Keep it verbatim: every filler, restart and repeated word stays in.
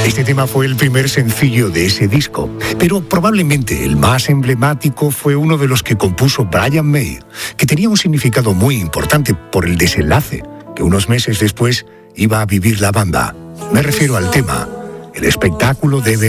Este tema fue el primer sencillo de ese disco, pero probablemente el más emblemático fue uno de los que compuso Brian May, que tenía un significado muy importante por el desenlace que unos meses después iba a vivir la banda. Me refiero al tema El espectáculo debe